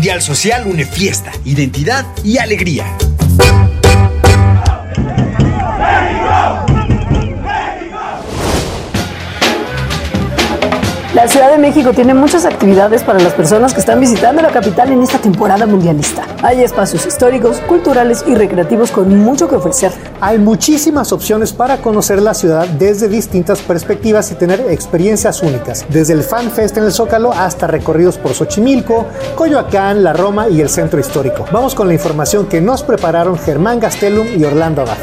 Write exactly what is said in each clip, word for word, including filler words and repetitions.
Mundial Social une fiesta, identidad y alegría. La Ciudad de México tiene muchas actividades para las personas que están visitando la capital en esta temporada mundialista. Hay espacios históricos, culturales y recreativos con mucho que ofrecer. Hay muchísimas opciones para conocer la ciudad desde distintas perspectivas y tener experiencias únicas. Desde el Fan Fest en el Zócalo hasta recorridos por Xochimilco, Coyoacán, la Roma y el Centro Histórico. Vamos con la información que nos prepararon Germán Gastelum y Orlando Abad.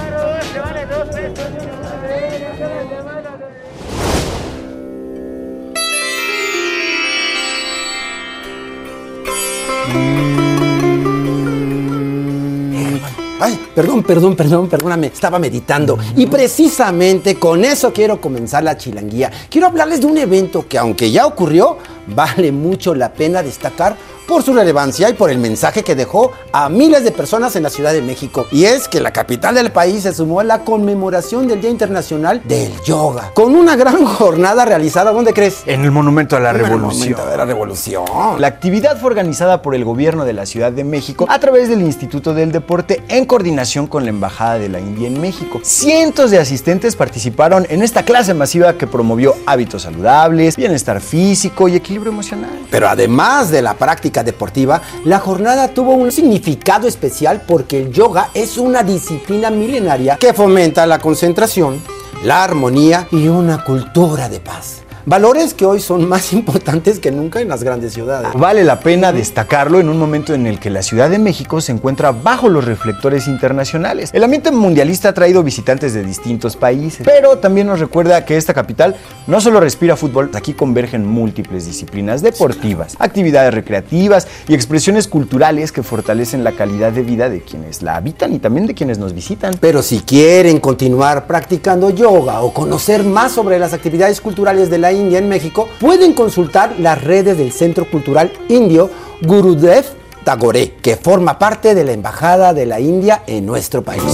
Ay, perdón, perdón, perdón, perdóname, estaba meditando. Y precisamente con eso quiero comenzar la chilanguía. Quiero hablarles de un evento que, aunque ya ocurrió, vale mucho la pena destacar por su relevancia y por el mensaje que dejó a miles de personas en la Ciudad de México. Y es que la capital del país se sumó a la conmemoración del Día Internacional del Yoga, con una gran jornada realizada, ¿dónde crees? En el Monumento a la En Revolución. el Monumento de la Revolución. La actividad fue organizada por el gobierno de la Ciudad de México a través del Instituto del Deporte en coordinación con la Embajada de la India en México. Cientos de asistentes participaron en esta clase masiva que promovió hábitos saludables, bienestar físico y equilibrio emocional. Pero además de la práctica deportiva, la jornada tuvo un significado especial porque el yoga es una disciplina milenaria que fomenta la concentración, la armonía y una cultura de paz. Valores que hoy son más importantes que nunca en las grandes ciudades. Vale la pena destacarlo en un momento en el que la Ciudad de México se encuentra bajo los reflectores internacionales. El ambiente mundialista ha traído visitantes de distintos países, pero también nos recuerda que esta capital no solo respira fútbol, aquí convergen múltiples disciplinas deportivas, actividades recreativas y expresiones culturales que fortalecen la calidad de vida de quienes la habitan y también de quienes nos visitan. Pero si quieren continuar practicando yoga o conocer más sobre las actividades culturales de la India en México, pueden consultar las redes del Centro Cultural Indio Gurudev Tagore, que forma parte de la Embajada de la India en nuestro país.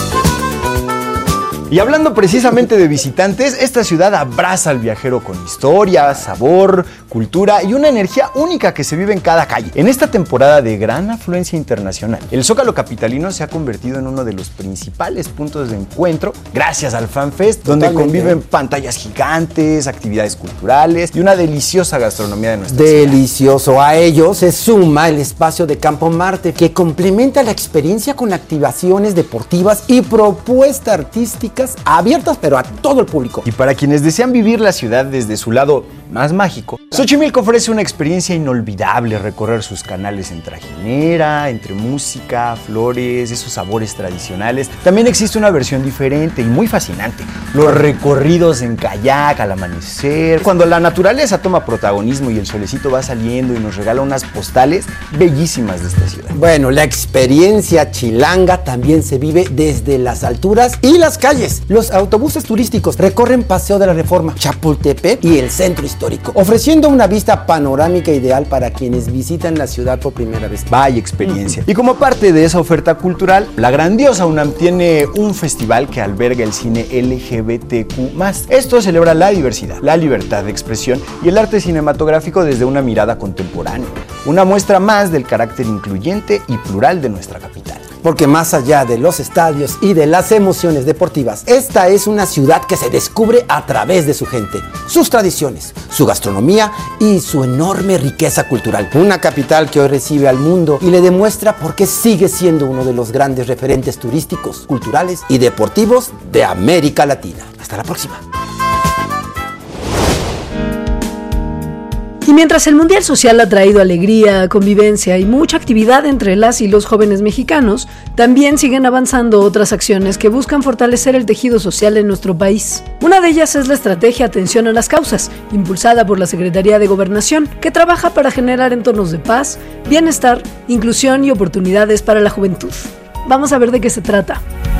Y hablando precisamente de visitantes, esta ciudad abraza al viajero con historia, sabor, cultura y una energía única que se vive en cada calle. En esta temporada de gran afluencia internacional, el Zócalo capitalino se ha convertido en uno de los principales puntos de encuentro gracias al Fan Fest, donde Totalmente. conviven pantallas gigantes, actividades culturales y una deliciosa gastronomía de nuestra ciudad. Delicioso. A ello se suma el espacio de Campo Marte, que complementa la experiencia con activaciones deportivas y propuestas artísticas abiertas, pero a todo el público. Y para quienes desean vivir la ciudad desde su lado más mágico, Xochimilco ofrece una experiencia inolvidable: recorrer sus canales en trajinera, entre música, flores, esos sabores tradicionales. También existe una versión diferente y muy fascinante: los recorridos en kayak al amanecer, cuando la naturaleza toma protagonismo y el solecito va saliendo y nos regala unas postales bellísimas de esta ciudad. Bueno, la experiencia chilanga también se vive desde las alturas y las calles. Los autobuses turísticos recorren Paseo de la Reforma, Chapultepec y el Centro Histórico, ofreciendo una vista panorámica ideal para quienes visitan la ciudad por primera vez. Vaya experiencia. Y como parte de esa oferta cultural, la grandiosa UNAM tiene un festival que alberga el cine L G B T Q más. Esto celebra la diversidad, la libertad de expresión y el arte cinematográfico desde una mirada contemporánea. Una muestra más del carácter incluyente y plural de nuestra capital. Porque más allá de los estadios y de las emociones deportivas, esta es una ciudad que se descubre a través de su gente, sus tradiciones, su gastronomía y su enorme riqueza cultural. Una capital que hoy recibe al mundo y le demuestra por qué sigue siendo uno de los grandes referentes turísticos, culturales y deportivos de América Latina. Hasta la próxima. Y mientras el Mundial Social ha traído alegría, convivencia y mucha actividad entre las y los jóvenes mexicanos, también siguen avanzando otras acciones que buscan fortalecer el tejido social en nuestro país. Una de ellas es la estrategia Atención a las Causas, impulsada por la Secretaría de Gobernación, que trabaja para generar entornos de paz, bienestar, inclusión y oportunidades para la juventud. Vamos a ver de qué se trata.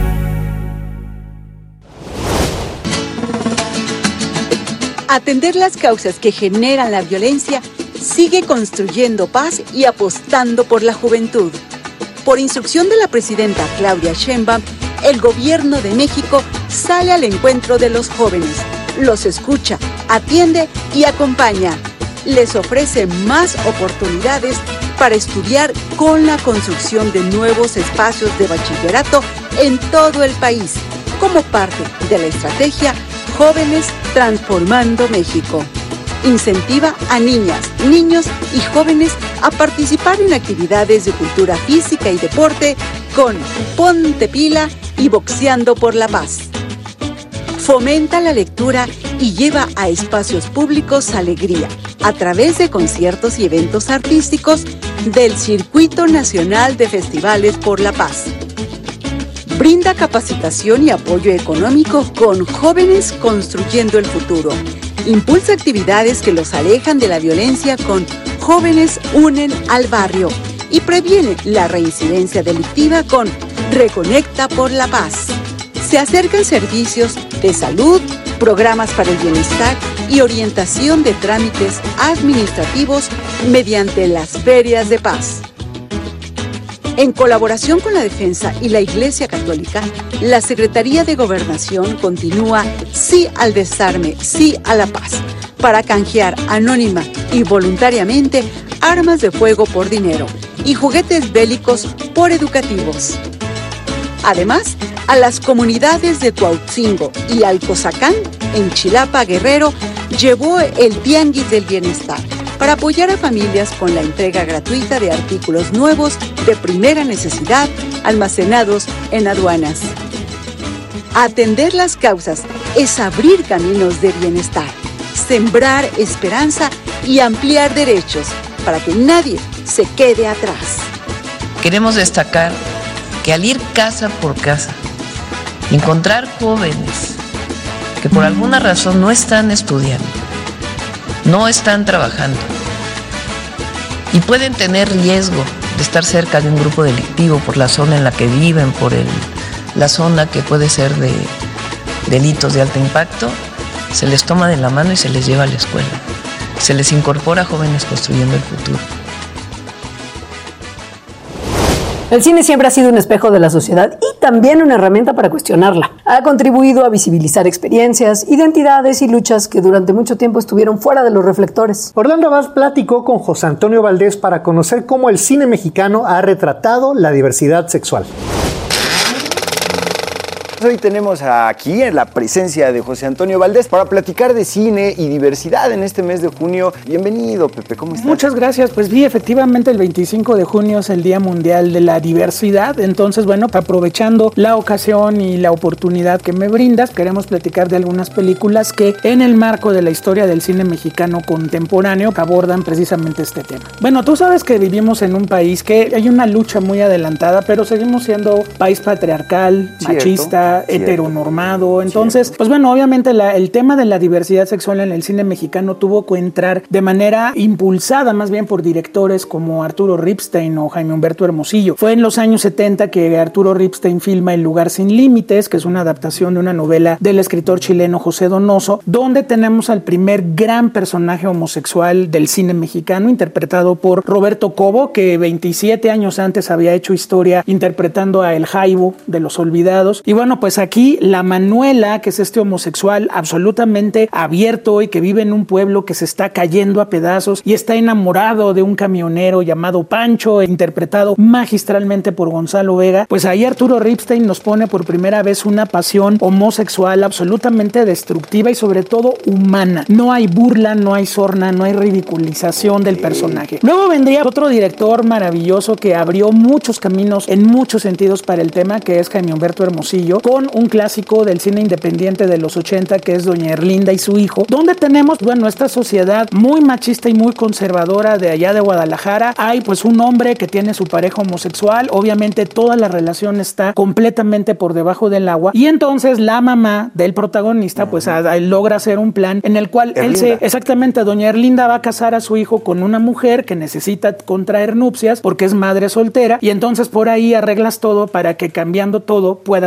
Atender las causas que generan la violencia sigue construyendo paz y apostando por la juventud. Por instrucción de la presidenta Claudia Sheinbaum, el Gobierno de México sale al encuentro de los jóvenes, los escucha, atiende y acompaña. Les ofrece más oportunidades para estudiar con la construcción de nuevos espacios de bachillerato en todo el país, como parte de la estrategia Jóvenes Transformando México. Incentiva a niñas, niños y jóvenes a participar en actividades de cultura física y deporte con Ponte Pila y Boxeando por la Paz. Fomenta la lectura y lleva a espacios públicos alegría a través de conciertos y eventos artísticos del Circuito Nacional de Festivales por la Paz. Brinda capacitación y apoyo económico con Jóvenes Construyendo el Futuro. Impulsa actividades que los alejan de la violencia con Jóvenes Unen al Barrio y previene la reincidencia delictiva con Reconecta por la Paz. Se acercan servicios de salud, programas para el bienestar y orientación de trámites administrativos mediante las ferias de paz. En colaboración con la Defensa y la Iglesia Católica, la Secretaría de Gobernación continúa Sí al Desarme, Sí a la Paz, para canjear anónima y voluntariamente armas de fuego por dinero y juguetes bélicos por educativos. Además, a las comunidades de Tuautzingo y Alcozacán, en Chilapa, Guerrero, llevó el Tianguis del Bienestar para apoyar a familias con la entrega gratuita de artículos nuevos de primera necesidad almacenados en aduanas. Atender las causas es abrir caminos de bienestar, sembrar esperanza y ampliar derechos para que nadie se quede atrás. Queremos destacar que al ir casa por casa, encontrar jóvenes que por alguna razón no están estudiando, no están trabajando y pueden tener riesgo de estar cerca de un grupo delictivo por la zona en la que viven, por el, la zona que puede ser de delitos de alto impacto, se les toma de la mano y se les lleva a la escuela. Se les incorpora a Jóvenes Construyendo el Futuro. El cine siempre ha sido un espejo de la sociedad y también una herramienta para cuestionarla. Ha contribuido a visibilizar experiencias, identidades y luchas que durante mucho tiempo estuvieron fuera de los reflectores. Orlando Abad platicó con José Antonio Valdés para conocer cómo el cine mexicano ha retratado la diversidad sexual. Hoy tenemos aquí en la presencia de José Antonio Valdés para platicar de cine y diversidad en este mes de junio. Bienvenido, Pepe, ¿cómo estás? Muchas gracias. Pues sí, efectivamente el veinticinco de junio es el Día Mundial de la Diversidad. Entonces, bueno, aprovechando la ocasión y la oportunidad que me brindas, queremos platicar de algunas películas que en el marco de la historia del cine mexicano contemporáneo abordan precisamente este tema. Bueno, tú sabes que vivimos en un país que hay una lucha muy adelantada, pero seguimos siendo país patriarcal, Cierto. machista, heteronormado. Entonces, Cierto. Pues bueno, obviamente la, el tema de la diversidad sexual en el cine mexicano tuvo que entrar de manera impulsada más bien por directores como Arturo Ripstein o Jaime Humberto Hermosillo. Fue en los años setenta que Arturo Ripstein filma El Lugar Sin Límites, que es una adaptación de una novela del escritor chileno José Donoso, donde tenemos al primer gran personaje homosexual del cine mexicano, interpretado por Roberto Cobo, que veintisiete años antes había hecho historia interpretando a El Jaibo de Los Olvidados. Y bueno, pues aquí la Manuela, que es este homosexual absolutamente abierto y que vive en un pueblo que se está cayendo a pedazos y está enamorado de un camionero llamado Pancho, interpretado magistralmente por Gonzalo Vega, pues ahí Arturo Ripstein nos pone por primera vez una pasión homosexual absolutamente destructiva y sobre todo humana. No hay burla, no hay sorna, no hay ridiculización del personaje. Luego vendría otro director maravilloso que abrió muchos caminos en muchos sentidos para el tema, que es Jaime Humberto Hermosillo, con un clásico del cine independiente de los ochenta, que es Doña Erlinda y su hijo, donde tenemos, bueno, esta sociedad muy machista y muy conservadora de allá de Guadalajara. Hay pues un hombre que tiene su pareja homosexual, obviamente toda la relación está completamente por debajo del agua, y entonces la mamá del protagonista pues a, a, logra hacer un plan en el cual Erlinda. él se, exactamente, Doña Erlinda va a casar a su hijo con una mujer que necesita contraer nupcias porque es madre soltera, y entonces por ahí arreglas todo para que cambiando todo pueda seguir igual.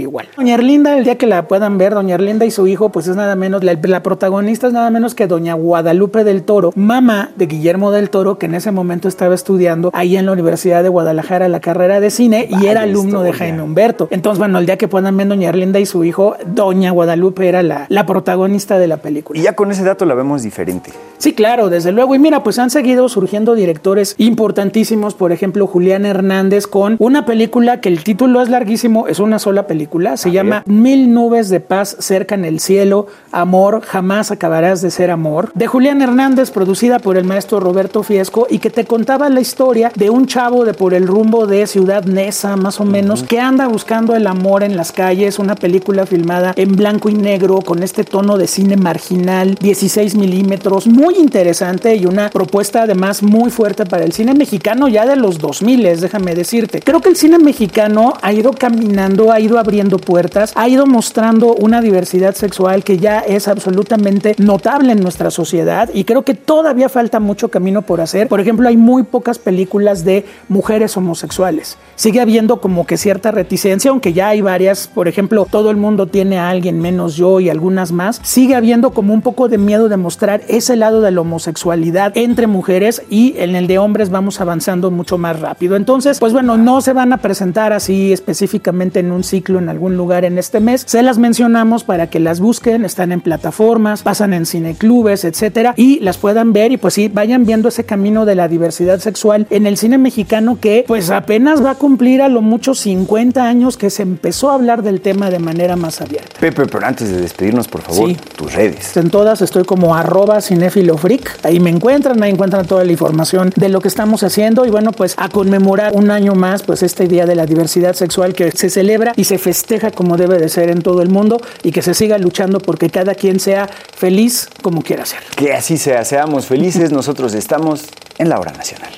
igual. Doña Erlinda, el día que la puedan ver, Doña Erlinda y su hijo, pues es nada menos, la, la protagonista es nada menos que Doña Guadalupe del Toro, mamá de Guillermo del Toro, que en ese momento estaba estudiando ahí en la Universidad de Guadalajara la carrera de cine y Vaya era alumno historia. de Jaime Humberto. Entonces, bueno, el día que puedan ver Doña Erlinda y su hijo, Doña Guadalupe era la, la protagonista de la película. Y ya con ese dato la vemos diferente. Sí, claro, desde luego. Y mira, pues han seguido surgiendo directores importantísimos, por ejemplo, Julián Hernández con una película que el título es larguísimo, es una sola película, se llama Mil nubes de paz cerca en el cielo, amor, jamás acabarás de ser amor, de Julián Hernández, producida por el maestro Roberto Fiesco y que te contaba la historia de un chavo de por el rumbo de Ciudad Neza, más o menos, uh-huh. que anda buscando el amor en las calles, una película filmada en blanco y negro con este tono de cine marginal, dieciséis milímetros, muy interesante y una propuesta además muy fuerte para el cine mexicano ya de los dos mil, déjame decirte. Creo que el cine mexicano ha ido caminando, ha ido abriendo puertas, ha ido mostrando una diversidad sexual que ya es absolutamente notable en nuestra sociedad y creo que todavía falta mucho camino por hacer. Por ejemplo, hay muy pocas películas de mujeres homosexuales. Sigue habiendo como que cierta reticencia, aunque ya hay varias. Por ejemplo, Todo el mundo tiene a alguien menos yo y algunas más. Sigue habiendo como un poco de miedo de mostrar ese lado de la homosexualidad entre mujeres y en el de hombres vamos avanzando mucho más rápido. Entonces, pues bueno, no se van a presentar así específicamente en un ciclo en algún lugar en este mes. Se las mencionamos para que las busquen, están en plataformas, pasan en cineclubes, etcétera, y las puedan ver y pues sí, vayan viendo ese camino de la diversidad sexual en el cine mexicano que pues apenas va a cumplir a lo mucho cincuenta años que se empezó a hablar del tema de manera más abierta. Pepe, pero antes de despedirnos, por favor, sí. tus redes. En todas estoy como arroba cinéfilofreak, ahí me encuentran, ahí encuentran toda la información de lo que estamos haciendo y bueno, pues a conmemorar un año más pues este Día de la Diversidad Sexual que se celebra y se festeja como debe de ser en todo el mundo y que se siga luchando porque cada quien sea feliz como quiera ser. Que así sea, seamos felices, nosotros estamos en la Hora Nacional.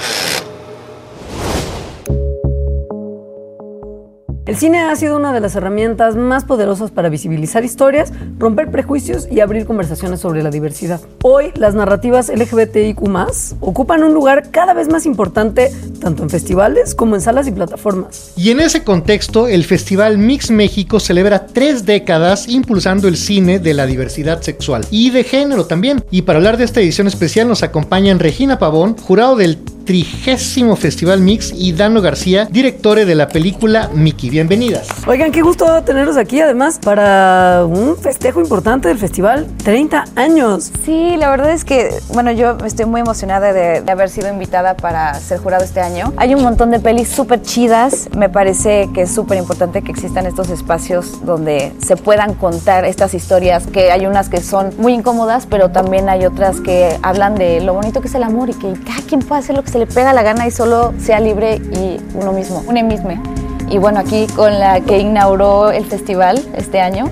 El cine ha sido una de las herramientas más poderosas para visibilizar historias, romper prejuicios y abrir conversaciones sobre la diversidad. Hoy, las narrativas L G B T I Q más, ocupan un lugar cada vez más importante tanto en festivales como en salas y plataformas. Y en ese contexto, el Festival Mix México celebra tres décadas impulsando el cine de la diversidad sexual y de género también. Y para hablar de esta edición especial nos acompañan Regina Pavón, jurado del trigésimo Festival Mix, y Dano García, directores de la película Mickey. Bienvenidas. Oigan, qué gusto tenerlos aquí, además, para un festejo importante del festival, treinta años. Sí, la verdad es que, bueno, yo estoy muy emocionada de, de haber sido invitada para ser jurado este año. Hay un montón de pelis súper chidas, me parece que es súper importante que existan estos espacios donde se puedan contar estas historias, que hay unas que son muy incómodas, pero también hay otras que hablan de lo bonito que es el amor y que cada quien puede hacer lo que se le pega la gana y solo sea libre y uno mismo, uno mismo. Y bueno, aquí con la que inauguró el festival este año.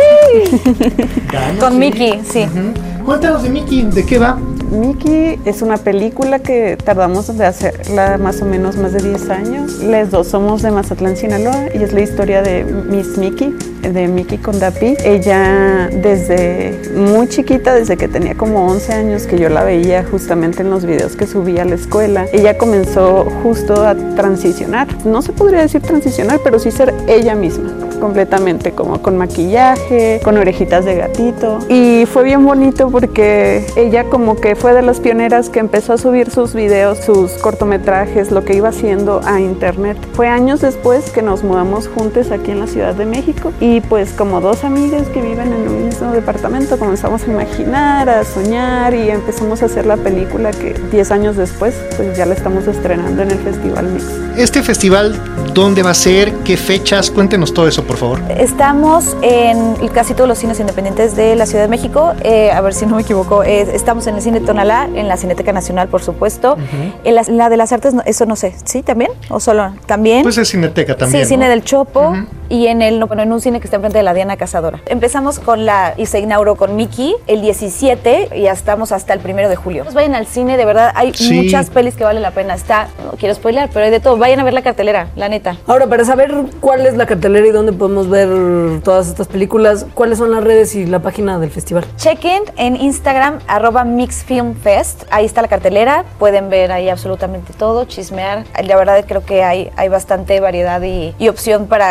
Con Mickey, sí. Uh-huh. Cuéntanos de Mickey, ¿de qué va? Mickey es una película que tardamos de hacerla más o menos más de diez años. Las dos somos de Mazatlán, Sinaloa, y es la historia de Miss Mickey, de Mickey Condapi. Ella desde muy chiquita, desde que tenía como once años, que yo la veía justamente en los videos que subía a la escuela, ella comenzó justo a transicionar. No se podría decir transicionar, pero sí ser ella misma, completamente, como con maquillaje, con orejitas de gatito. Y fue bien bonito porque ella como que fue de las pioneras que empezó a subir sus videos, sus cortometrajes, lo que iba haciendo a internet. Fue años después que nos mudamos juntos aquí en la Ciudad de México y pues como dos amigas que viven en un mismo departamento comenzamos a imaginar, a soñar y empezamos a hacer la película que diez años después pues ya la estamos estrenando en el Festival Mix. Este festival, ¿dónde va a ser? ¿Qué fechas? Cuéntenos todo eso, por favor. Estamos en casi todos los cines independientes de la Ciudad de México, eh, a ver si no me equivoco, eh, estamos en el Cine Tonalá, en la Cineteca Nacional, por supuesto. Uh-huh. En la, la de las Artes, eso no sé, ¿sí? ¿También? ¿O solo? ¿También? Pues es Cineteca también, Sí, Cine ¿no? del Chopo, uh-huh. y en el bueno, en un cine que está enfrente de la Diana Cazadora. Empezamos con la, y se inauguró con Mickey el diecisiete, y ya estamos hasta el primero de julio. Pues vayan al cine, de verdad, hay sí. muchas pelis que vale la pena. Está, no quiero spoilear, pero hay de todo. Vayan a ver la cartelera, la neta. Ahora, para saber cuál es la cartelera y dónde podemos ver todas estas películas, ¿cuáles son las redes y la página del festival? Chequen en Instagram, arroba MixFilmFest. Ahí está la cartelera, pueden ver ahí absolutamente todo, chismear. La verdad creo que hay, hay bastante variedad y, y opción para gustos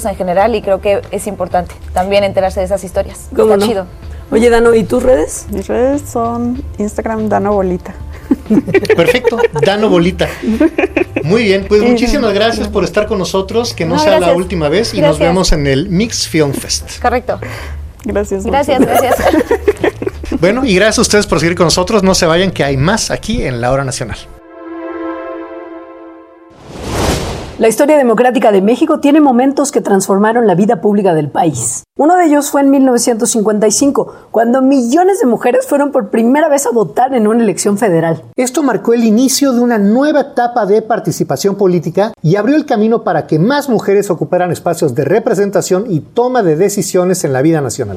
en general y creo que es importante también enterarse de esas historias. ¿Cómo Está no? chido. Oye, Dano, ¿y tus redes? Mis redes son Instagram Dano Bolita. Perfecto, Dano Bolita. Muy bien, pues muchísimas gracias por estar con nosotros, que no, No, sea gracias. la última vez y Gracias. nos vemos en el Mix Film Fest. Correcto. Gracias. Gracias, muchas gracias. Bueno, y gracias a ustedes por seguir con nosotros. No se vayan, que hay más aquí en La Hora Nacional. La historia democrática de México tiene momentos que transformaron la vida pública del país. Uno de ellos fue en mil novecientos cincuenta y cinco, cuando millones de mujeres fueron por primera vez a votar en una elección federal. Esto marcó el inicio de una nueva etapa de participación política y abrió el camino para que más mujeres ocuparan espacios de representación y toma de decisiones en la vida nacional.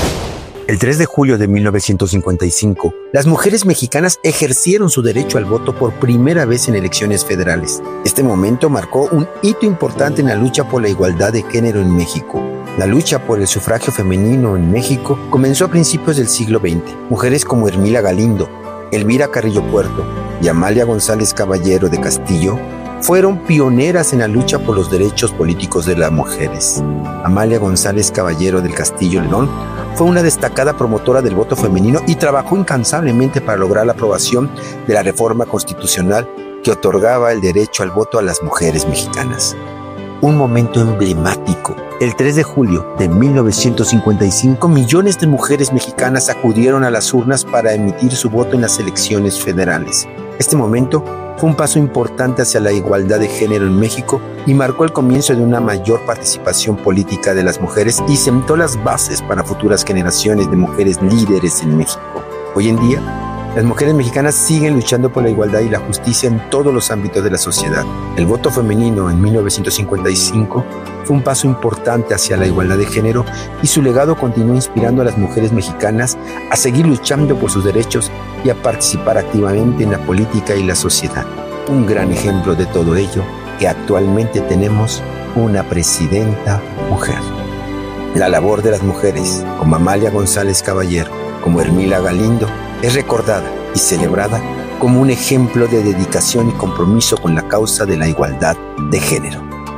El tres de julio de mil novecientos cincuenta y cinco, las mujeres mexicanas ejercieron su derecho al voto por primera vez en elecciones federales. Este momento marcó un hito importante en la lucha por la igualdad de género en México. La lucha por el sufragio femenino en México comenzó a principios del siglo veinte. Mujeres como Hermila Galindo, Elvira Carrillo Puerto y Amalia González Caballero de Castillo fueron pioneras en la lucha por los derechos políticos de las mujeres. Amalia González Caballero del Castillo León fue una destacada promotora del voto femenino y trabajó incansablemente para lograr la aprobación de la reforma constitucional que otorgaba el derecho al voto a las mujeres mexicanas. Un momento emblemático. El tres de julio de mil novecientos cincuenta y cinco, millones de mujeres mexicanas acudieron a las urnas para emitir su voto en las elecciones federales. Este momento fue un paso importante hacia la igualdad de género en México y marcó el comienzo de una mayor participación política de las mujeres y sentó las bases para futuras generaciones de mujeres líderes en México. Hoy en día, las mujeres mexicanas siguen luchando por la igualdad y la justicia en todos los ámbitos de la sociedad. El voto femenino en mil novecientos cincuenta y cinco fue un paso importante hacia la igualdad de género y su legado continúa inspirando a las mujeres mexicanas a seguir luchando por sus derechos y a participar activamente en la política y la sociedad. Un gran ejemplo de todo ello, que actualmente tenemos una presidenta mujer. La labor de las mujeres, como Amalia González Caballero, como Hermila Galindo, es recordada y celebrada como un ejemplo de dedicación y compromiso con la causa de la igualdad de género.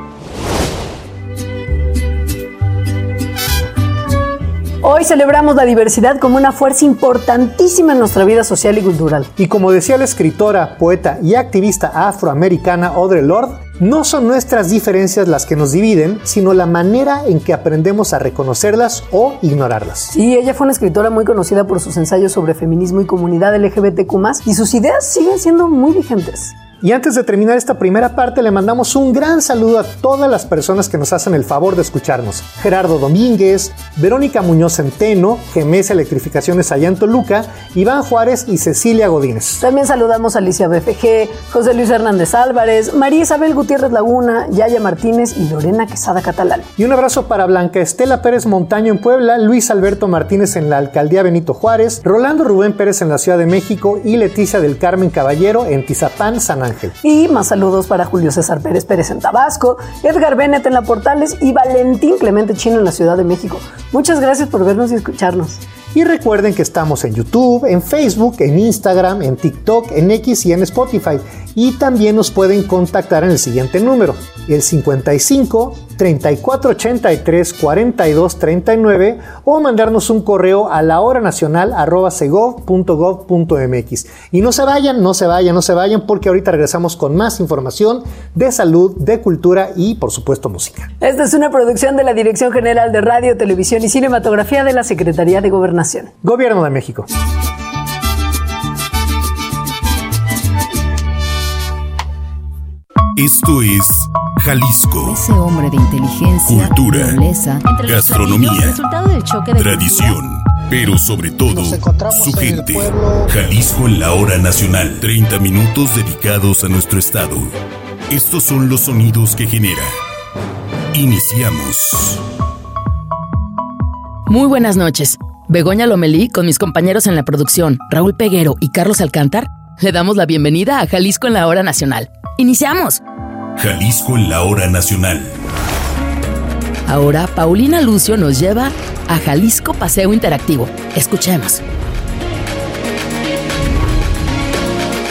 Hoy celebramos la diversidad como una fuerza importantísima en nuestra vida social y cultural. Y como decía la escritora, poeta y activista afroamericana Audre Lorde, no son nuestras diferencias las que nos dividen, sino la manera en que aprendemos a reconocerlas o ignorarlas. Sí, ella fue una escritora muy conocida por sus ensayos sobre feminismo y comunidad L G B T Q más, y sus ideas siguen siendo muy vigentes. Y antes de terminar esta primera parte, le mandamos un gran saludo a todas las personas que nos hacen el favor de escucharnos. Gerardo Domínguez, Verónica Muñoz Centeno, G M S Electrificaciones allá en Toluca, Iván Juárez y Cecilia Godínez. También saludamos a Alicia B F G, José Luis Hernández Álvarez, María Isabel Gutiérrez Laguna, Yaya Martínez y Lorena Quesada Catalán. Y un abrazo para Blanca Estela Pérez Montaño en Puebla, Luis Alberto Martínez en la Alcaldía Benito Juárez, Rolando Rubén Pérez en la Ciudad de México y Leticia del Carmen Caballero en Tizapán, San Ángel. Y más saludos para Julio César Pérez Pérez en Tabasco, Edgar Bennett en La Portales y Valentín Clemente Chino en la Ciudad de México. Muchas gracias por vernos y escucharnos. Y recuerden que estamos en YouTube, en Facebook, en Instagram, en TikTok, en X y en Spotify. Y también nos pueden contactar en el siguiente número, el cincuenta y cinco, treinta y cuatro ochenta y tres, cuarenta y dos treinta y nueve, o mandarnos un correo a lahoranacional arroba segov punto gov punto mx. Y no se vayan, no se vayan, no se vayan, porque ahorita regresamos con más información de salud, de cultura y, por supuesto, música. Esta es una producción de la Dirección General de Radio, Televisión y Cinematografía de la Secretaría de Gobernación. Gobierno de México. Esto es Jalisco. Ese hombre de inteligencia, cultura, nobleza, gastronomía, resultado del choque de tradición, cultura, pero sobre todo su gente. Jalisco en la hora nacional. treinta minutos dedicados a nuestro estado. Estos son los sonidos que genera. Iniciamos. Muy buenas noches. Begoña Lomelí, con mis compañeros en la producción, Raúl Peguero y Carlos Alcántar, le damos la bienvenida a Jalisco en la hora nacional. ¡Iniciamos! Jalisco en la hora nacional. Ahora, Paulina Lucio nos lleva a Jalisco Paseo Interactivo. Escuchemos.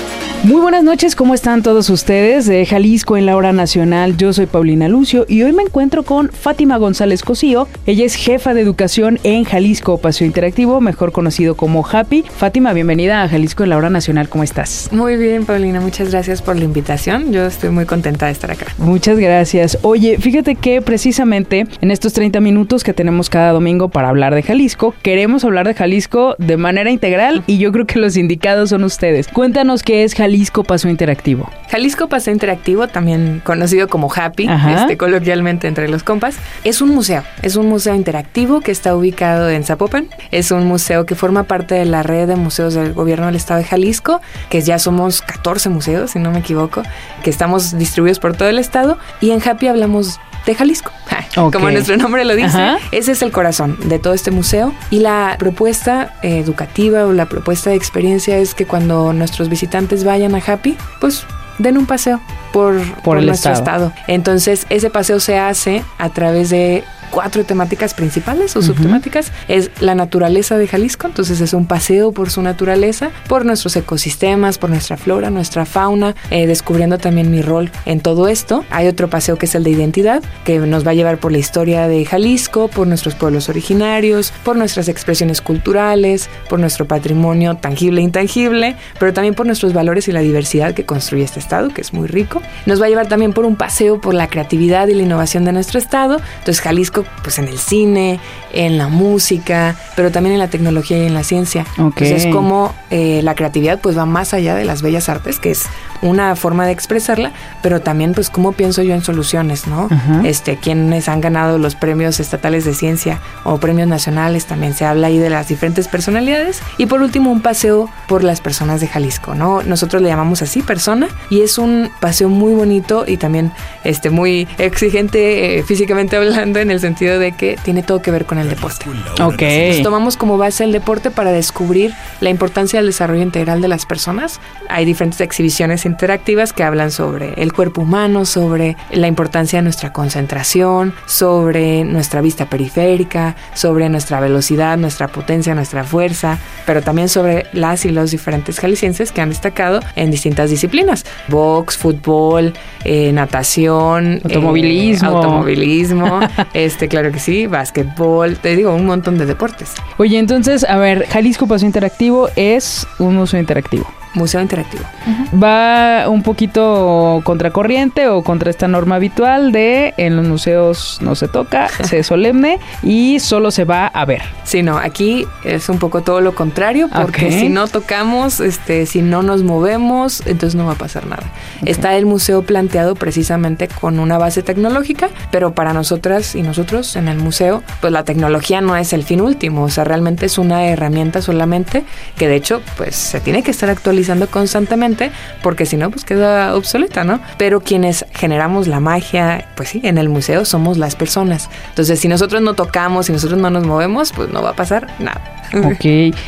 Muy buenas noches, ¿cómo están todos ustedes? De Jalisco en la Hora Nacional, yo soy Paulina Lucio y hoy me encuentro con Fátima González Cosío. Ella es jefa de educación en Jalisco Paseo Interactivo, mejor conocido como Happy. Fátima, bienvenida a Jalisco en la Hora Nacional, ¿cómo estás? Muy bien, Paulina, muchas gracias por la invitación. Yo estoy muy contenta de estar acá. Muchas gracias. Oye, fíjate que precisamente en estos treinta minutos que tenemos cada domingo para hablar de Jalisco, queremos hablar de Jalisco de manera integral y yo creo que los indicados son ustedes. Cuéntanos qué es Jalisco. Jalisco Paseo Interactivo. Jalisco Paseo Interactivo, también conocido como Happy, este, coloquialmente entre los compas, es un museo. Es un museo interactivo que está ubicado en Zapopan. Es un museo que forma parte de la red de museos del gobierno del estado de Jalisco, que ya somos catorce museos, si no me equivoco, que estamos distribuidos por todo el estado. Y en Happy hablamos de Jalisco. Okay. Como nuestro nombre lo dice, Ajá. ese es el corazón de todo este museo. Y la propuesta eh, educativa o la propuesta de experiencia es que cuando nuestros visitantes vayan a Happy, pues den un paseo por, por, por nuestro estado. estado. Entonces, ese paseo se hace a través de cuatro temáticas principales o uh-huh. subtemáticas. Es la naturaleza de Jalisco, entonces es un paseo por su naturaleza, por nuestros ecosistemas, por nuestra flora, nuestra fauna, eh, descubriendo también mi rol en todo esto. Hay otro paseo que es el de identidad, que nos va a llevar por la historia de Jalisco, por nuestros pueblos originarios, por nuestras expresiones culturales, por nuestro patrimonio tangible e intangible, pero también por nuestros valores y la diversidad que construye este estado, que es muy rico. Nos va a llevar también por un paseo por la creatividad y la innovación de nuestro estado. Entonces Jalisco pues en el cine, en la música, pero también en la tecnología y en la ciencia. Okay. Entonces como eh, la creatividad pues va más allá de las bellas artes, que es una forma de expresarla, pero también pues cómo pienso yo en soluciones, ¿no? Uh-huh. Este, quienes han ganado los premios estatales de ciencia o premios nacionales, también se habla ahí de las diferentes personalidades. Y por último, un paseo por las personas de Jalisco, ¿no? Nosotros le llamamos así, persona, y es un paseo muy bonito y también este, muy exigente eh, físicamente hablando, en el sentido de que tiene todo que ver con el deporte. Ok. Nos tomamos como base el deporte para descubrir la importancia del desarrollo integral de las personas. Hay diferentes exhibiciones interactivas que hablan sobre el cuerpo humano, sobre la importancia de nuestra concentración, sobre nuestra vista periférica, sobre nuestra velocidad, nuestra potencia, nuestra fuerza, pero también sobre las y los diferentes jaliscienses que han destacado en distintas disciplinas: box, fútbol, eh, natación, automovilismo, eh, automovilismo, este, claro que sí, básquetbol, te digo, un montón de deportes. Oye, entonces, a ver, Jalisco Paseo Interactivo es un museo interactivo. Museo interactivo. Uh-huh. ¿Va un poquito contracorriente o contra esta norma habitual de en los museos no se toca, se es solemne y solo se va a ver? Sí, no, aquí es un poco todo lo contrario, porque okay. si no tocamos, este, si no nos movemos, entonces no va a pasar nada. Okay. Está el museo planteado precisamente con una base tecnológica, pero para nosotras y nosotros en el museo, pues la tecnología no es el fin último, o sea, realmente es una herramienta solamente que de hecho, pues se tiene que estar actualizando constantemente, porque si no, pues queda obsoleta, ¿no? Pero quienes generamos la magia, pues sí, en el museo somos las personas. Entonces, si nosotros no tocamos, si nosotros no nos movemos, pues no va a pasar nada. Ok.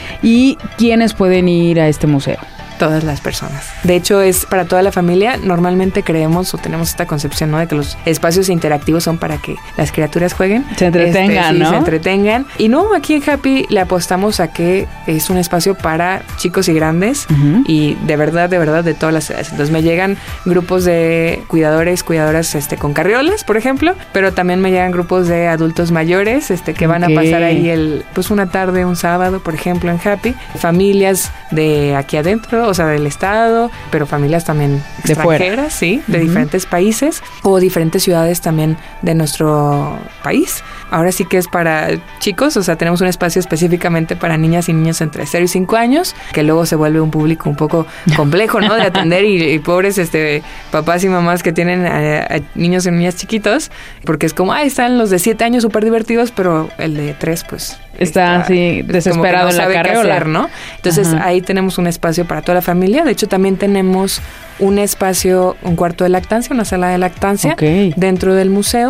¿Y quiénes pueden ir a este museo? Todas las personas. De hecho, es para toda la familia. Normalmente creemos o tenemos esta concepción, ¿no?, de que los espacios interactivos son para que las criaturas jueguen. Se entretengan, este, sí, ¿no? Se entretengan. Y no, aquí en Happy le apostamos a que es un espacio para chicos y grandes uh-huh. y de verdad, de verdad, de todas las edades. Entonces me llegan grupos de cuidadores, cuidadoras este, con carriolas, por ejemplo, pero también me llegan grupos de adultos mayores este, que van okay. a pasar ahí el, pues una tarde, un sábado, por ejemplo, en Happy. Familias de aquí adentro, o sea, del estado, pero familias también de extranjeras, fuera. sí, de uh-huh. diferentes países o diferentes ciudades también de nuestro país. Ahora sí que es para chicos, o sea, tenemos un espacio específicamente para niñas y niños entre cero y cinco años, que luego se vuelve un público un poco complejo, ¿no?, de atender y, y pobres este papás y mamás que tienen a, a niños y niñas chiquitos, porque es como, ah, están los de siete años súper divertidos, pero el de tres, pues está así desesperado en la carriola, hacer, ¿no? Entonces Ajá. ahí tenemos un espacio para toda la familia. De hecho, también tenemos un espacio, un cuarto de lactancia, una sala de lactancia okay. dentro del museo,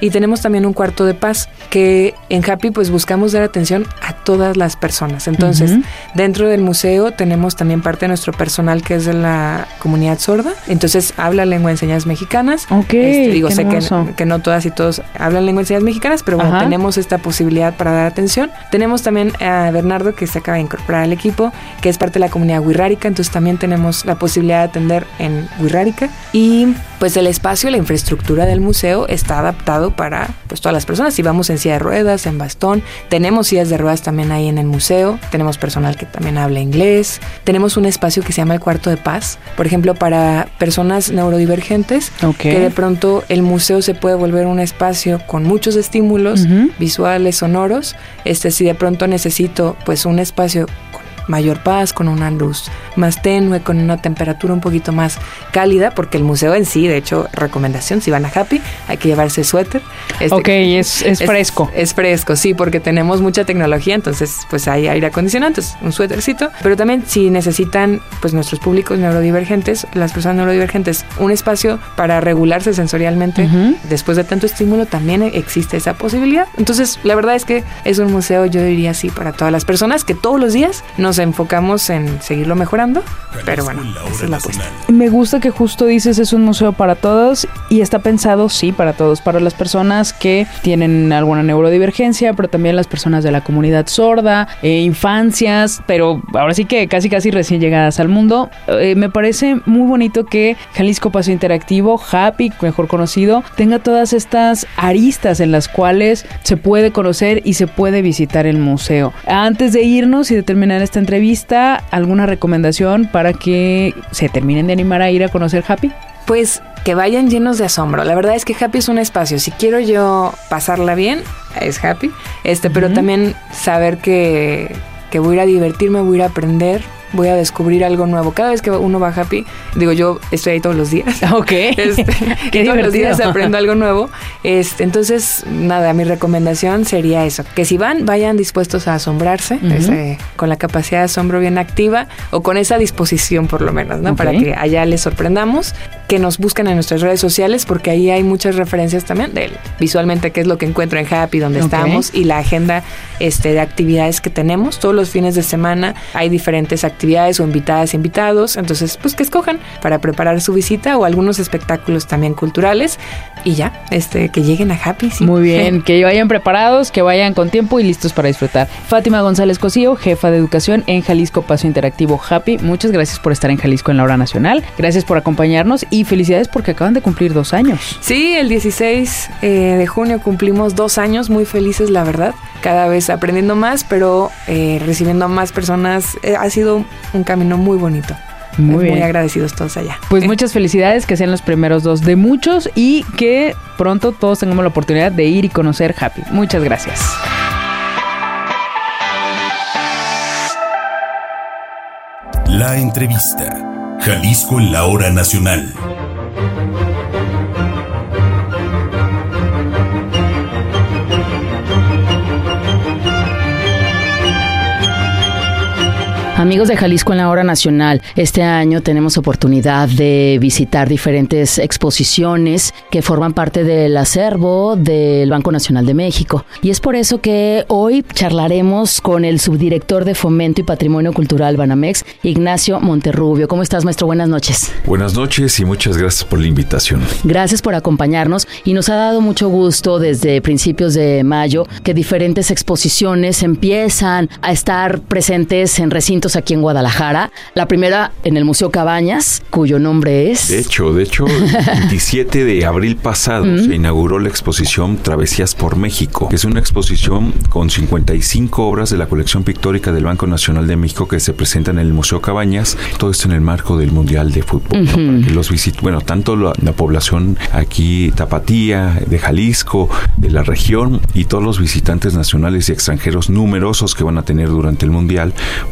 y tenemos también un cuarto de paz, que en Happy pues buscamos dar atención a todas las personas. Entonces, uh-huh. dentro del museo tenemos también parte de nuestro personal que es de la comunidad sorda, entonces habla lengua de señas mexicanas. Ok, este, digo, sé que, que no todas y todos hablan lengua de señas mexicanas, pero bueno, Ajá. tenemos esta posibilidad para dar atención. Tenemos también a Bernardo, que se acaba de incorporar al equipo, que es parte de la comunidad wixárika, entonces también tenemos la posibilidad de atender en wixárika, y pues el espacio, la infraestructura del museo está adaptado para pues todas las personas. Si vamos en silla de ruedas, en bastón, tenemos sillas de ruedas también ahí en el museo, tenemos personal que también habla inglés, tenemos un espacio que se llama el cuarto de paz, por ejemplo, para personas neurodivergentes, okay. que de pronto el museo se puede volver un espacio con muchos estímulos uh-huh. visuales, sonoros. Este, si de pronto necesito pues un espacio con mayor paz, con una luz más tenue, con una temperatura un poquito más cálida, porque el museo en sí, de hecho, recomendación, si van a Happy, hay que llevarse suéter. Este, ok, es, es fresco. Es, es fresco, sí, porque tenemos mucha tecnología, entonces pues hay aire acondicionado, entonces un suétercito, pero también si necesitan pues nuestros públicos neurodivergentes, las personas neurodivergentes, un espacio para regularse sensorialmente uh-huh. después de tanto estímulo, también existe esa posibilidad. Entonces, la verdad es que es un museo, yo diría sí, para todas las personas, que todos los días nos enfocamos en seguirlo mejorando, pero bueno, esa es la apuesta. Me gusta que justo dices es un museo para todos y está pensado, sí, para todos, para las personas que tienen alguna neurodivergencia, pero también las personas de la comunidad sorda, eh, infancias, pero ahora sí que casi casi recién llegadas al mundo. Eh, me parece muy bonito que Jalisco Paseo Interactivo, Happy, mejor conocido, tenga todas estas aristas en las cuales se puede conocer y se puede visitar el museo. Antes de irnos y de terminar esta entrevista, ¿alguna recomendación para que se terminen de animar a ir a conocer Happy? Pues que vayan llenos de asombro. La verdad es que Happy es un espacio. Si quiero yo pasarla bien, es Happy. Este, uh-huh. pero también saber que, que voy a ir a divertirme, voy a ir a aprender, voy a descubrir algo nuevo. Cada vez que uno va a Happy, digo, yo estoy ahí todos los días. Ok. Este, Qué todos divertido. los días aprendo algo nuevo. Este, entonces, nada, mi recomendación sería eso. Que si van, vayan dispuestos a asombrarse, uh-huh. este, con la capacidad de asombro bien activa, o con esa disposición por lo menos, ¿no? Okay. Para que allá les sorprendamos. Que nos busquen en nuestras redes sociales, porque ahí hay muchas referencias también de visualmente qué es lo que encuentro en Happy, donde okay. estamos, y la agenda este, de actividades que tenemos. Todos los fines de semana hay diferentes actividades o invitadas, invitados. Entonces, pues que escojan para preparar su visita, o algunos espectáculos también culturales, y ya, este, que lleguen a Happy. Sí. Muy bien, que vayan preparados, que vayan con tiempo y listos para disfrutar. Fátima González Cosío, jefa de educación en Jalisco Paseo Interactivo Happy. Muchas gracias por estar en Jalisco en la Hora Nacional. Gracias por acompañarnos y felicidades porque acaban de cumplir dos años. Sí, el dieciséis eh, de junio cumplimos dos años, muy felices, la verdad. Cada vez aprendiendo más, pero eh, recibiendo a más personas. Eh, ha sido un camino muy bonito. Muy, muy agradecidos todos allá. Pues muchas felicidades, que sean los primeros dos de muchos y que pronto todos tengamos la oportunidad de ir y conocer Happy. Muchas gracias. La entrevista. Jalisco en la Hora Nacional. Amigos de Jalisco en la Hora Nacional, este año tenemos oportunidad de visitar diferentes exposiciones que forman parte del acervo del Banco Nacional de México. Y es por eso que hoy charlaremos con el subdirector de Fomento y Patrimonio Cultural Banamex, Ignacio Monterrubio. ¿Cómo estás, maestro? Buenas noches. Buenas noches y muchas gracias por la invitación. Gracias por acompañarnos y nos ha dado mucho gusto desde principios de mayo que diferentes exposiciones empiezan a estar presentes en recintos aquí en Guadalajara. La primera en el Museo Cabañas, cuyo nombre es... De hecho, de hecho, el veintisiete de abril pasado mm. se inauguró la exposición Travesías por México, que es una exposición con cincuenta y cinco obras de la colección pictórica del Banco Nacional de México que se presentan en el Museo Cabañas. Todo esto en el marco del Mundial de Fútbol. Uh-huh. ¿No? Para que los visit- bueno, tanto la, la población aquí tapatía, de Jalisco, de la región, y todos los visitantes nacionales y extranjeros numerosos que van a tener durante el Mundial, pues puedan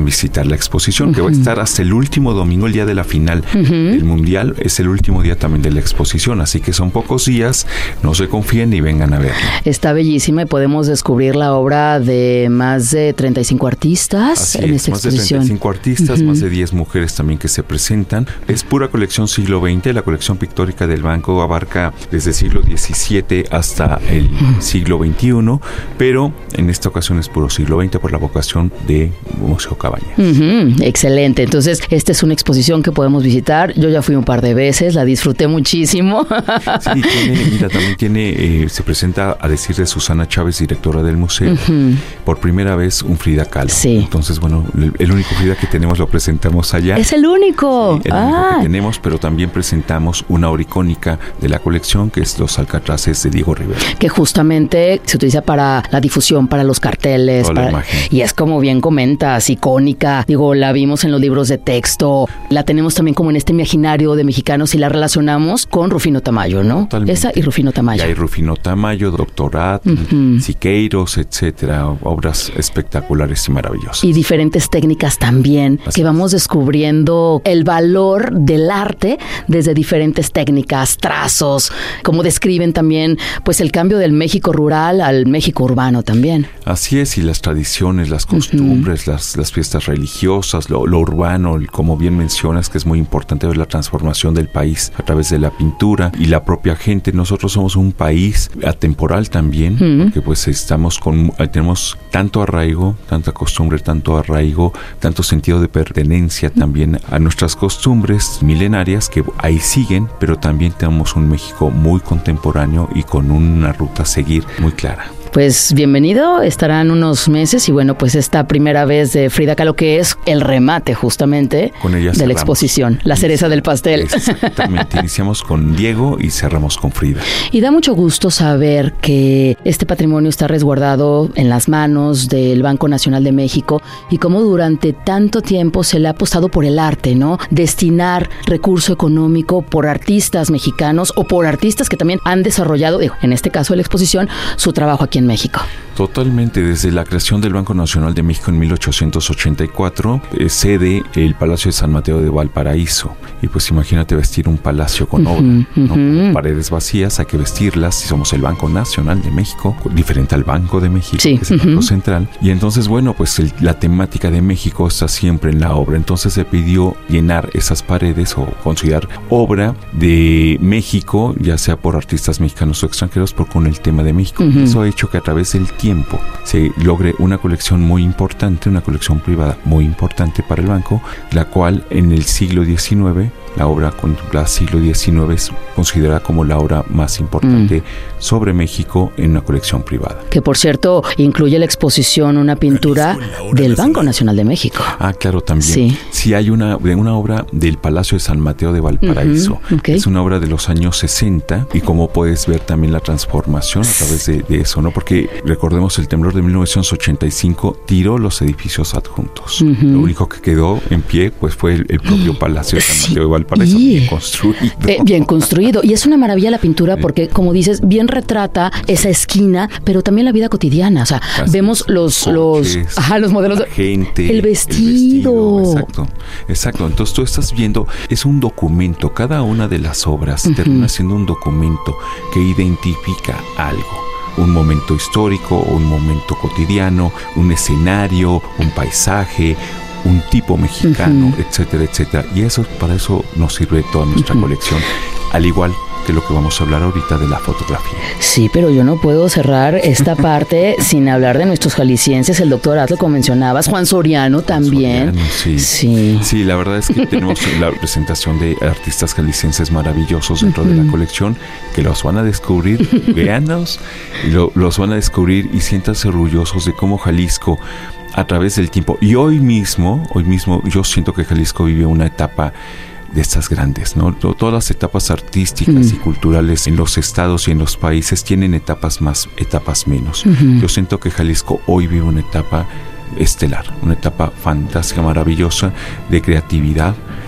puedan visitar la exposición, uh-huh. que va a estar hasta el último domingo, el día de la final uh-huh. del Mundial, es el último día también de la exposición, así que son pocos días, no se confíen y vengan a verla. Está bellísima y podemos descubrir la obra de más de treinta y cinco artistas Así en es, esta más exposición. de treinta y cinco artistas, uh-huh. más de diez mujeres también que se presentan. Es pura colección siglo veinte, la colección pictórica del banco abarca desde siglo diecisiete hasta el uh-huh. siglo veintiuno, pero en esta ocasión es puro siglo veinte por la vocación de Museo Cabañas. Uh-huh. Excelente, entonces esta es una exposición que podemos visitar. Yo ya fui un par de veces, la disfruté muchísimo. Sí, tiene, mira, también tiene, eh, se presenta, a decir de Susana Chávez, directora del museo, uh-huh. por primera vez un Frida Kahlo. Sí. Entonces, bueno, el, el único Frida que tenemos lo presentamos allá. Es el único. Sí, el ah. único que tenemos, pero también presentamos una obra icónica de la colección, que es Los Alcatraces de Diego Rivera. Que justamente se utiliza para la difusión, para los carteles. Toda para, la imagen. Y es como bien comentas, icónica. Digo, la vimos en los libros de texto, la tenemos también como en este imaginario de mexicanos y la relacionamos con Rufino Tamayo, ¿no? Totalmente. Esa y Rufino Tamayo. Y hay Rufino Tamayo, Doctor Atl, uh-huh. Siqueiros, etcétera, obras espectaculares y maravillosas. Y diferentes técnicas también, Así que vamos descubriendo el valor del arte desde diferentes técnicas, trazos, como describen también pues el cambio del México rural al México urbano también. Así es, y las tradiciones, las costumbres, uh-huh. las, las fiestas religiosas, lo, lo urbano, como bien mencionas, que es muy importante ver la transformación del país a través de la pintura y la propia gente. Nosotros somos un país atemporal también, uh-huh. porque pues estamos con, tenemos tanto arraigo, tanta costumbre, tanto arraigo, tanto sentido de pertenencia también a nuestras costumbres milenarias que ahí siguen, pero también tenemos un México muy contemporáneo y con una ruta a seguir muy clara. Pues bienvenido, estarán unos meses y bueno, pues esta primera vez de Frida Kahlo, que es el remate justamente con ella de cerramos. La exposición, la cereza del pastel. Exactamente, iniciamos con Diego y cerramos con Frida. Y da mucho gusto saber que este patrimonio está resguardado en las manos del Banco Nacional de México y cómo durante tanto tiempo se le ha apostado por el arte, ¿no? Destinar recurso económico por artistas mexicanos o por artistas que también han desarrollado, digo, en este caso de la exposición, su trabajo aquí en México. Totalmente, desde la creación del Banco Nacional de México en mil ochocientos ochenta y cuatro, eh, sede el Palacio de San Mateo de Valparaíso. Y pues imagínate vestir un palacio con uh-huh, obra, ¿no? uh-huh. Con paredes vacías, hay que vestirlas. Si somos el Banco Nacional de México, diferente al Banco de México, sí. que es el uh-huh. Banco Central. Y entonces, bueno, pues el, la temática de México está siempre en la obra. Entonces se pidió llenar esas paredes o considerar obra de México, ya sea por artistas mexicanos o extranjeros, por con el tema de México. Uh-huh. Eso ha hecho que a través del tiempo se logre una colección muy importante, una colección privada muy importante para el banco, la cual en el siglo diecinueve, la obra contemplada siglo diecinueve es considerada como la obra más importante mm. sobre México en una colección privada. Que por cierto incluye la exposición una pintura del Banco Nacional de México. Ah, claro, también. Sí, sí hay una, una obra del Palacio de San Mateo de Valparaíso. Uh-huh. Okay. Es una obra de los años sesenta y como puedes ver también la transformación a través de, de eso, ¿no? Porque recordemos el temblor de mil novecientos ochenta y cinco tiró los edificios adjuntos. Uh-huh. Lo único que quedó en pie pues fue el, el propio Palacio de San Mateo de Valparaíso. Valparaíso, y, bien construido. Eh, bien construido. Y es una maravilla la pintura porque, como dices, bien retrata esa esquina, pero también la vida cotidiana. O sea, Así vemos los, los, los, ajá, los modelos. La gente. El vestido. el vestido. Exacto. Exacto. Entonces tú estás viendo, es un documento. Cada una de las obras uh-huh. termina siendo un documento que identifica algo. Un momento histórico, un momento cotidiano, un escenario, un paisaje, un tipo mexicano, uh-huh. etcétera, etcétera. Y eso, para eso nos sirve toda nuestra uh-huh. colección, al igual que lo que vamos a hablar ahorita de la fotografía. Sí, pero yo no puedo cerrar esta parte sin hablar de nuestros jaliscienses, el doctor Atl, como mencionabas, Juan Soriano también. Soriano, sí. sí. Sí, la verdad es que tenemos la presentación de artistas jaliscienses maravillosos dentro uh-huh. de la colección, que los van a descubrir, véanos, y lo, los van a descubrir y siéntanse orgullosos de cómo Jalisco a través del tiempo, y hoy mismo, hoy mismo yo siento que Jalisco vive una etapa de estas grandes, ¿no? Todas las etapas artísticas mm. y culturales en los estados y en los países tienen etapas más, etapas menos. Uh-huh. Yo siento que Jalisco hoy vive una etapa estelar, una etapa fantástica, maravillosa, de creatividad,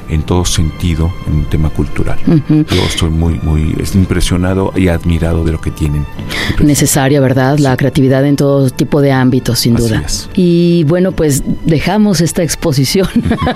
en todo sentido en un tema cultural. Uh-huh. Yo estoy muy, muy impresionado y admirado de lo que tienen. Necesaria, ¿verdad? La creatividad en todo tipo de ámbitos, sin Así duda. es. Y bueno, pues dejamos esta exposición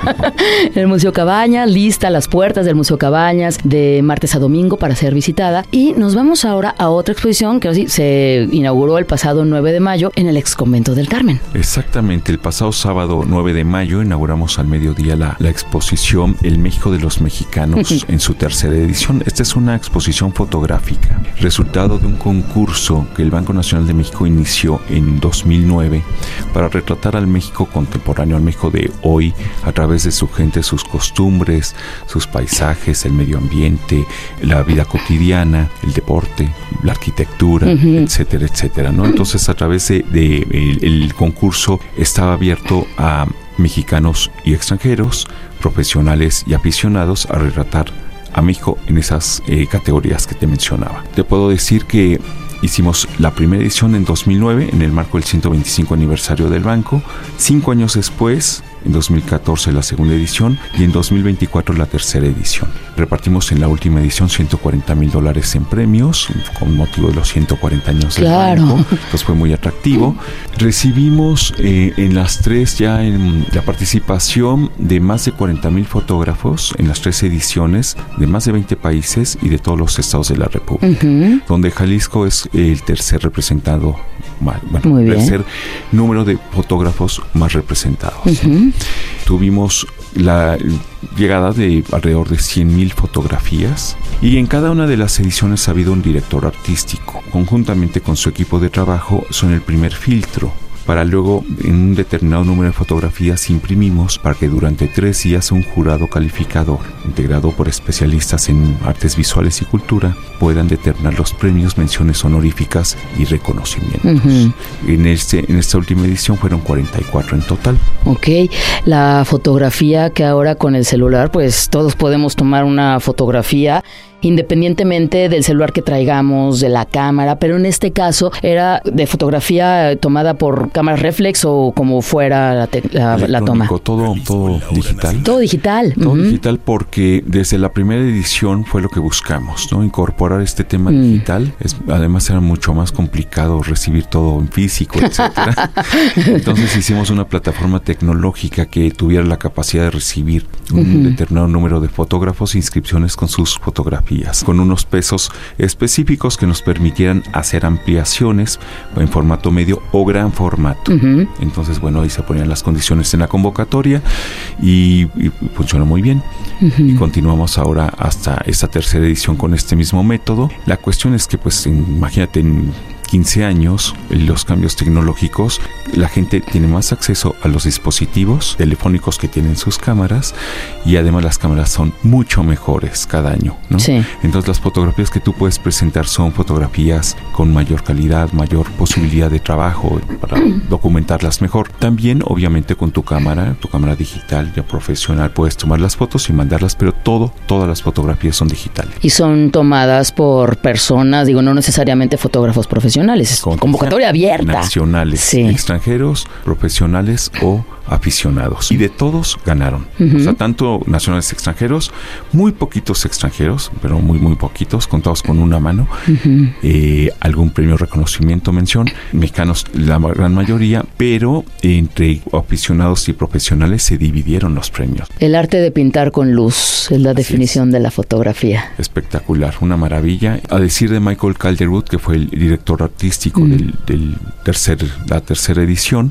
en el Museo Cabañas, lista a las puertas del Museo Cabañas de martes a domingo para ser visitada. Y nos vamos ahora a otra exposición que sí, se inauguró el pasado nueve de mayo en el Exconvento del Carmen. Exactamente, el pasado sábado nueve de mayo inauguramos al mediodía la, la exposición El México de los Mexicanos en su tercera edición. Esta es una exposición fotográfica, resultado de un concurso que el Banco Nacional de México inició en dos mil nueve para retratar al México contemporáneo, al México de hoy, a través de su gente, sus costumbres, sus paisajes, el medio ambiente, la vida cotidiana, el deporte, la arquitectura, uh-huh. etcétera, etcétera, ¿no? Entonces, a través de, de el, el concurso estaba abierto a mexicanos y extranjeros, profesionales y aficionados a retratar a México en esas eh, categorías que te mencionaba. Te puedo decir que hicimos la primera edición en dos mil nueve en el marco del ciento veinticinco aniversario del banco. Cinco años después, en dos mil catorce la segunda edición y en dos mil veinticuatro la tercera edición. Repartimos en la última edición ciento cuarenta mil dólares en premios con motivo de los ciento cuarenta años claro. del banco. Pues fue muy atractivo. Recibimos eh, en las tres ya en la participación de más de cuarenta mil fotógrafos en las tres ediciones de más de veinte países y de todos los estados de la República, uh-huh. donde Jalisco es el tercer representado, bueno, el tercer número de fotógrafos más representados. Uh-huh. Tuvimos la llegada de alrededor de cien mil fotografías y en cada una de las ediciones ha habido un director artístico. Conjuntamente con su equipo de trabajo son el primer filtro. Para luego, en un determinado número de fotografías, imprimimos para que durante tres días un jurado calificador, integrado por especialistas en artes visuales y cultura, puedan determinar los premios, menciones honoríficas y reconocimientos. Uh-huh. En, este, en esta última edición fueron cuarenta y cuatro en total. Ok, la fotografía que ahora con el celular, pues todos podemos tomar una fotografía independientemente del celular que traigamos, de la cámara, pero en este caso era de fotografía tomada por cámara reflex o como fuera la, te- la, la toma. Todo, todo digital. Todo digital. Todo uh-huh. digital porque desde la primera edición fue lo que buscamos, ¿no? Incorporar este tema mm. digital. Es, además era mucho más complicado recibir todo en físico, etcétera. Entonces hicimos una plataforma tecnológica que tuviera la capacidad de recibir un uh-huh. determinado número de fotógrafos e inscripciones con sus fotografías, con unos pesos específicos que nos permitieran hacer ampliaciones en formato medio o gran formato. Uh-huh. Entonces, bueno, ahí se ponían las condiciones en la convocatoria y, y funcionó muy bien. Uh-huh. Y continuamos ahora hasta esta tercera edición con este mismo método. La cuestión es que, pues, imagínate, en quince años, los cambios tecnológicos, la gente tiene más acceso a los dispositivos telefónicos que tienen sus cámaras y además las cámaras son mucho mejores cada año, ¿no? Sí. Entonces las fotografías que tú puedes presentar son fotografías con mayor calidad, mayor posibilidad de trabajo para documentarlas mejor. También, obviamente, con tu cámara, tu cámara digital ya profesional, puedes tomar las fotos y mandarlas, pero todo, todas las fotografías son digitales. Y son tomadas por personas, digo, no necesariamente fotógrafos profesionales. Es convocatoria abierta. Nacionales, sí. extranjeros, profesionales o aficionados. Y de todos ganaron. Uh-huh. O sea, tanto nacionales extranjeros, muy poquitos extranjeros, pero muy, muy poquitos, contados con una mano. Uh-huh. Eh, algún premio, reconocimiento, mención. Mexicanos, la gran mayoría, pero entre aficionados y profesionales se dividieron los premios. El arte de pintar con luz es la Así definición es. de la fotografía. Espectacular, una maravilla. A decir de Michael Calderwood, que fue el director artístico mm. del, del tercer, la tercera edición,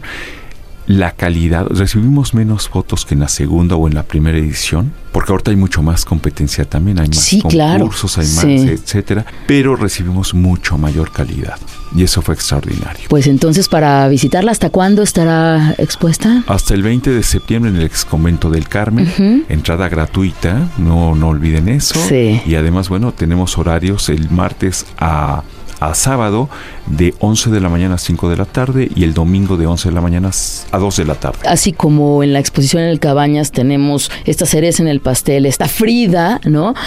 la calidad, recibimos menos fotos que en la segunda o en la primera edición, porque ahorita hay mucho más competencia también, hay más sí, concursos, claro. hay más, sí. etcétera, pero recibimos mucho mayor calidad y eso fue extraordinario. Pues entonces, para visitarla, ¿hasta cuándo estará expuesta? Hasta el veinte de septiembre en el Exconvento del Carmen, uh-huh. entrada gratuita, no, no olviden eso, sí. y además, bueno, tenemos horarios el martes a a sábado de once de la mañana a cinco de la tarde y el domingo de once de la mañana a dos de la tarde. Así como en la exposición en el Cabañas tenemos esta cereza en el pastel, esta Frida, ¿no? Sí.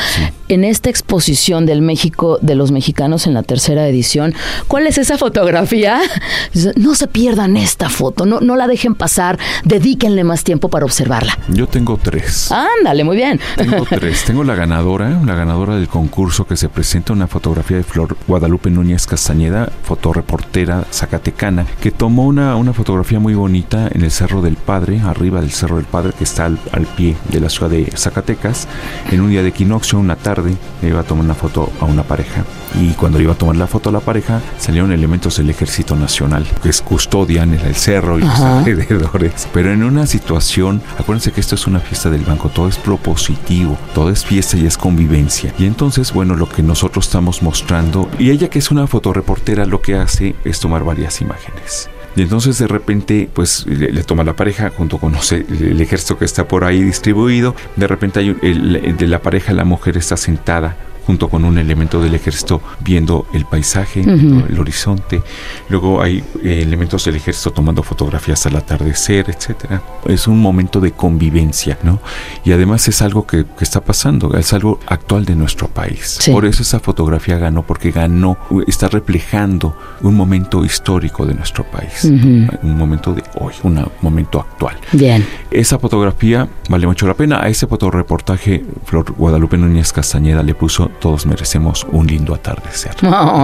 en esta exposición del México de los mexicanos en la tercera edición, ¿cuál es esa fotografía? No se pierdan esta foto, no, no la dejen pasar, dedíquenle más tiempo para observarla. Yo tengo tres. Ándale, muy bien. Tengo tres. Tengo la ganadora, la ganadora del concurso que se presenta, una fotografía de Flor Guadalupe Núñez Castañeda, fotoreportera zacatecana, que tomó una, una fotografía muy bonita en el Cerro del Padre, arriba del Cerro del Padre, que está al, al pie de la ciudad de Zacatecas. En un día de equinoccio, una tarde, le iba a tomar una foto a una pareja. Y cuando iba a tomar la foto a la pareja, salieron elementos del Ejército Nacional, que es custodian el, el cerro y los alrededores. Pero en una situación, acuérdense que esto es una fiesta del banco, todo es propositivo, todo es fiesta y es convivencia. Y entonces, bueno, lo que nosotros estamos mostrando, y ella que es una fotoreportera, lo que hace es tomar varias imágenes. Y entonces de repente pues le, le toma la pareja junto con no sé, el, el ejército que está por ahí distribuido. De repente hay un, el, de la pareja la mujer está sentada junto con un elemento del ejército viendo el paisaje, uh-huh. el horizonte. Luego hay eh, elementos del ejército tomando fotografías al atardecer, etcétera. Es un momento de convivencia, ¿no? Y además es algo que, que está pasando, es algo actual de nuestro país. Sí. Por eso esa fotografía ganó, porque ganó, está reflejando un momento histórico de nuestro país, uh-huh. un momento de hoy, un momento actual. Bien. Esa fotografía vale mucho la pena. A ese fotoreportaje Flor Guadalupe Núñez Castañeda le puso "Todos merecemos un lindo atardecer". Oh,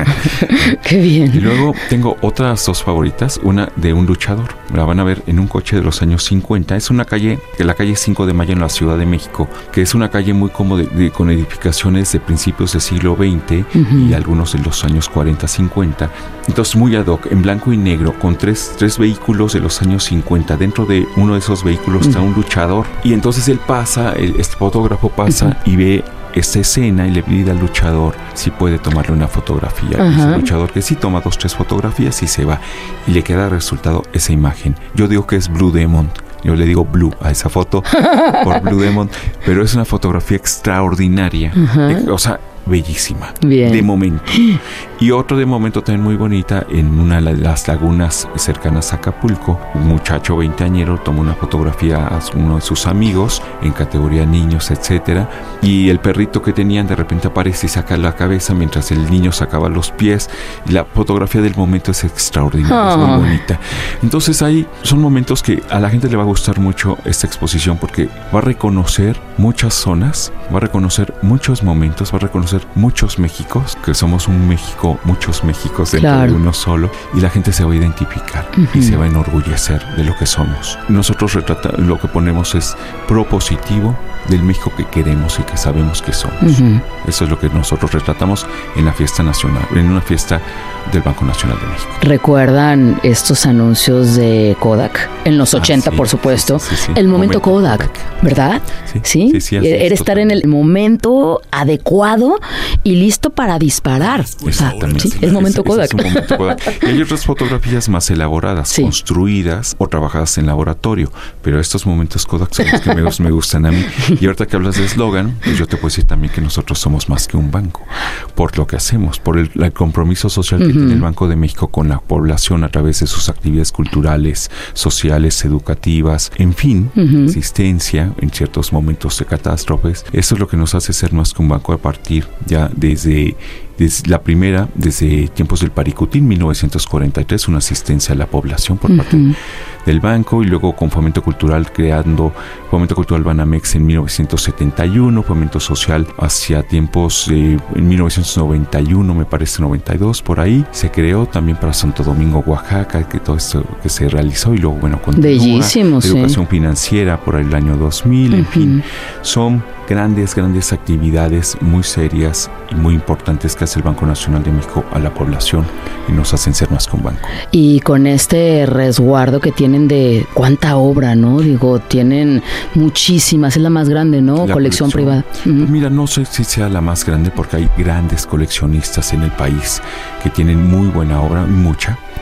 ¡qué bien! Y luego tengo otras dos favoritas. Una de un luchador. La van a ver en un coche de los años cincuenta. Es una calle, la calle cinco de mayo en la Ciudad de México, que es una calle muy cómoda, de, con edificaciones de principios del siglo veinte uh-huh. y algunos de los años cuarenta, cincuenta. Entonces muy ad hoc, en blanco y negro, con tres, tres vehículos de los años cincuenta. Dentro de uno de esos vehículos uh-huh. está un luchador. Y entonces él pasa, el, este fotógrafo pasa uh-huh. y ve esta escena y le pide al luchador si puede tomarle una fotografía. Uh-huh. Dice el luchador que sí, toma dos, tres fotografías y se va. Y le queda resultado esa imagen. Yo digo que es Blue Demon. Yo le digo Blue a esa foto por Blue Demon. Pero es una fotografía extraordinaria. Uh-huh. O sea, bellísima. Bien. De momento. Y otro de momento también muy bonita, en una de las lagunas cercanas a Acapulco, un muchacho veinteañero toma una fotografía a uno de sus amigos en categoría niños, etcétera, y el perrito que tenían de repente aparece y saca la cabeza mientras el niño sacaba los pies, y la fotografía del momento es extraordinaria, oh. es muy bonita. Entonces ahí son momentos que a la gente le va a gustar mucho esta exposición, porque va a reconocer muchas zonas, va a reconocer muchos momentos, va a reconocer muchos Méxicos, que somos un México, muchos Méxicos dentro claro. de uno solo, y la gente se va a identificar uh-huh. y se va a enorgullecer de lo que somos. Nosotros retrata, lo que ponemos es propositivo del México que queremos y que sabemos que somos. Uh-huh. Eso es lo que nosotros retratamos en la fiesta nacional, en una fiesta del Banco Nacional de México. ¿Recuerdan estos anuncios de Kodak? En los ochenta, ah, sí, por supuesto. Sí, sí, sí, sí. El momento, momento Kodak, Kodak, ¿verdad? Sí, sí. sí, sí Era estar en el momento adecuado y listo para disparar. Exactamente. Sí, es momento es, Kodak. Es un momento Kodak. Y hay otras fotografías más elaboradas, sí. construidas o trabajadas en laboratorio, pero estos momentos Kodak son los que me, me gustan a mí. Y ahorita que hablas de eslogan, pues yo te puedo decir también que nosotros somos más que un banco, por lo que hacemos, por el, el compromiso social que uh-huh. tiene el Banco de México con la población a través de sus actividades culturales, sociales, educativas, en fin, uh-huh. asistencia en ciertos momentos de catástrofes. Eso es lo que nos hace ser más que un banco a partir ya desde... Desde la primera, desde tiempos del Paricutín, mil novecientos cuarenta y tres, una asistencia a la población por uh-huh. parte del banco, y luego con Fomento Cultural creando Fomento Cultural Banamex en mil novecientos setenta y uno, Fomento Social hacia tiempos eh, en mil novecientos noventa y uno, me parece noventa y dos, por ahí se creó también para Santo Domingo, Oaxaca, que todo esto que se realizó, y luego bueno, continúa. Bellísimo, Educación sí. financiera por el año dos mil, uh-huh. en fin, son grandes, grandes actividades muy serias y muy importantes que hace el Banco Nacional de México a la población y nos hacen ser más que un banco. Y con este resguardo que tienen de cuánta obra, ¿no? Digo, tienen muchísimas, es la más grande, ¿no? La colección, colección privada. Uh-huh. Mira, no sé si sea la más grande porque hay grandes coleccionistas en el país que tienen muy buena obra, mucha,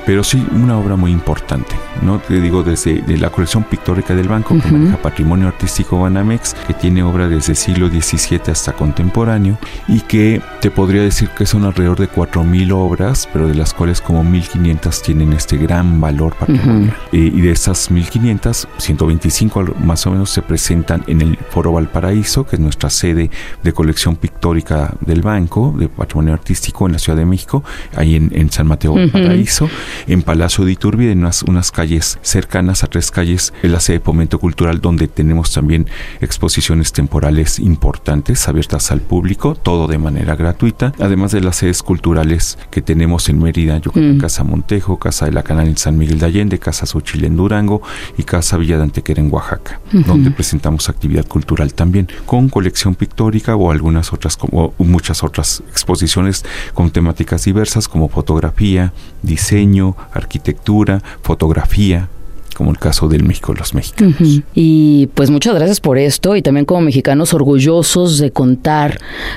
pero sí una obra muy importante, ¿no? Te digo, desde de la colección pictórica del banco, uh-huh. que maneja patrimonio artístico Banamex, que tiene obra desde siglo diecisiete hasta contemporáneo, y que te podría decir que son alrededor de cuatro mil obras, pero de las cuales como mil quinientas tienen este gran valor patrimonial. Uh-huh. Eh, y de esas mil quinientas, ciento veinticinco más o menos se presentan en el Foro Valparaíso, que es nuestra sede de colección pictórica del banco, de patrimonio artístico en la Ciudad de México, ahí en, en San Mateo Valparaíso, uh-huh. en Palacio de Iturbide, en unas, unas calles cercanas a tres calles, en la sede de Fomento Cultural, donde tenemos también exposiciones temporales importantes, abiertas al público, todo de manera gratuita, además de las sedes culturales que tenemos en Mérida, Yucatán, uh-huh. Casa Montejo, Casa de la Canal en San Miguel de Allende, Casa Xochitl en Durango y Casa Villa de Antequera en Oaxaca, uh-huh. donde presentamos actividad cultural también, con colección pictórica o algunas otras, como muchas otras exposiciones con temáticas diversas como fotografía, diseño, arquitectura, fotografía, como el caso del México de los mexicanos. Uh-huh. Y pues muchas gracias por esto, y también como mexicanos orgullosos de contar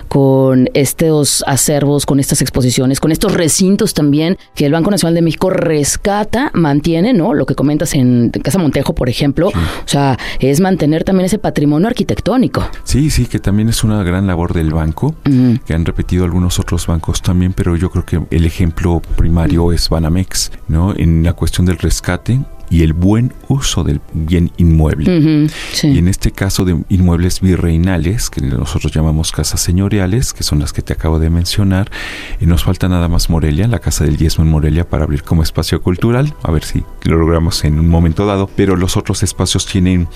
con estos acervos, con estas exposiciones, con estos recintos también que el Banco Nacional de México rescata, mantiene, ¿no? Lo que comentas en Casa Montejo, por ejemplo, sí. O sea, es mantener también ese patrimonio arquitectónico. Sí, sí, que también es una gran labor del banco, uh-huh. que han repetido algunos otros bancos también, pero yo creo que el ejemplo primario uh-huh. es Banamex, ¿no? En la cuestión del rescate y el buen uso del bien inmueble. Uh-huh, sí. Y en este caso de inmuebles virreinales, que nosotros llamamos casas señoriales, que son las que te acabo de mencionar, y nos falta nada más Morelia, la Casa del Diezmo en Morelia, para abrir como espacio cultural, a ver si lo logramos en un momento dado, pero los otros espacios tienen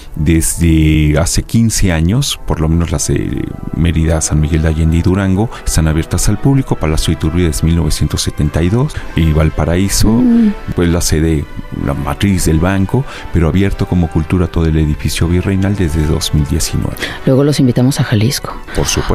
desde hace quince años, por lo menos las de Mérida, San Miguel de Allende y Durango, están abiertas al público. Palacio de Iturbide desde mil novecientos setenta y dos, y Valparaíso, uh-huh. pues la sede, la matriz del banco, pero abierto como cultura todo el edificio virreinal desde dos mil diecinueve. Luego los invitamos a Jalisco. Por supuesto.